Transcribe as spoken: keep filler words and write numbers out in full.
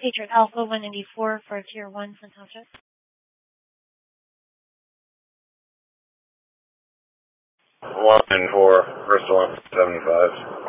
Patriot Alpha one ninety-four for Tier one Sun Township. one and four, Bristol one seven five.